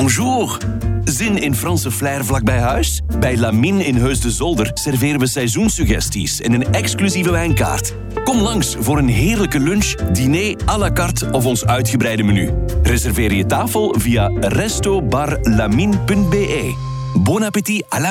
Bonjour. Zin in Franse flair vlakbij huis? Bij Lamine in Heus de Zolder serveren we seizoenssuggesties en een exclusieve wijnkaart. Kom langs voor een heerlijke lunch, diner à la carte of ons uitgebreide menu. Reserveer je tafel via restobarlamine.be. Bon appétit à la